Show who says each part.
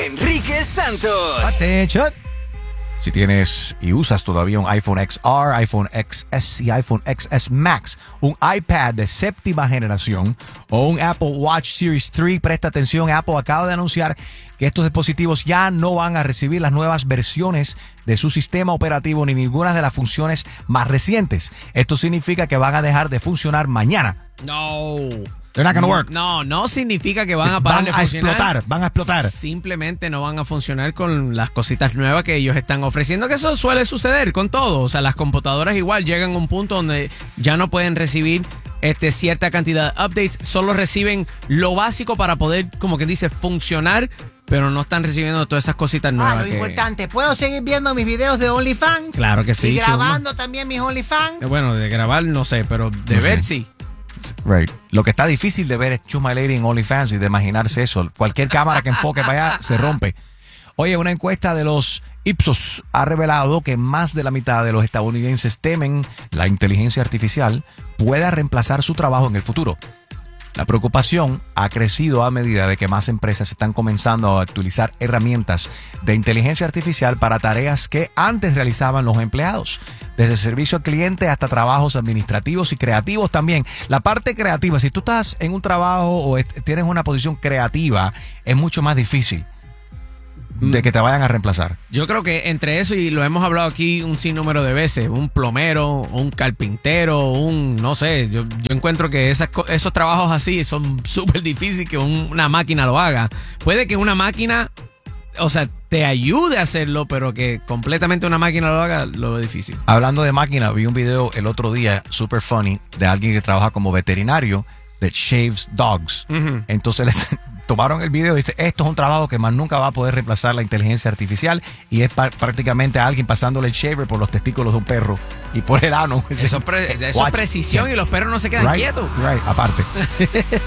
Speaker 1: Enrique Santos.
Speaker 2: Attention. Si tienes y usas todavía un iPhone XR, iPhone XS y iPhone XS Max, un iPad de séptima generación o un Apple Watch Series 3, presta atención, Apple acaba de anunciar que estos dispositivos ya no van a recibir las nuevas versiones de su sistema operativo ni ninguna de las funciones más recientes. Esto significa que van a dejar de funcionar mañana.
Speaker 3: No.
Speaker 2: They're not gonna work.
Speaker 3: No significa que van a parar de funcionar.
Speaker 2: Van a explotar.
Speaker 3: Simplemente no van a funcionar con las cositas nuevas que ellos están ofreciendo, que eso suele suceder con todo. O sea, las computadoras igual llegan a un punto donde ya no pueden recibir cierta cantidad de updates, solo reciben lo básico para poder, como que dice, funcionar, pero no están recibiendo todas esas cositas nuevas.
Speaker 4: Lo importante, ¿puedo seguir viendo mis videos de OnlyFans?
Speaker 3: Claro que sí.
Speaker 4: Y grabando también mis OnlyFans.
Speaker 3: Bueno, de grabar no sé, pero de ver sí.
Speaker 2: Right. Lo que está difícil de ver es Choose My Lady en OnlyFans y de imaginarse eso. Cualquier cámara que enfoque para allá se rompe. Oye, una encuesta de los Ipsos ha revelado que más de la mitad de los estadounidenses temen la inteligencia artificial pueda reemplazar su trabajo en el futuro. La preocupación ha crecido a medida de que más empresas están comenzando a utilizar herramientas de inteligencia artificial para tareas que antes realizaban los empleados. Desde servicio al cliente hasta trabajos administrativos y creativos también. La parte creativa, si tú estás en un trabajo o tienes una posición creativa, es mucho más difícil de que te vayan a reemplazar.
Speaker 3: Yo creo que entre eso, y lo hemos hablado aquí un sinnúmero de veces, un plomero, un carpintero, no sé, yo encuentro que esos trabajos así son súper difíciles que una máquina lo haga. Puede que una máquina, o sea, te ayude a hacerlo, pero que completamente una máquina lo haga, lo veo difícil.
Speaker 2: Hablando de máquina, vi un video el otro día, super funny, de alguien que trabaja como veterinario that shaves dogs. Uh-huh. Entonces tomaron el video y dice, esto es un trabajo que más nunca va a poder reemplazar la inteligencia artificial, y es prácticamente a alguien pasándole el shaver por los testículos de un perro y por el ano.
Speaker 3: Eso es precisión, y los perros no se quedan quietos.
Speaker 2: Right, aparte.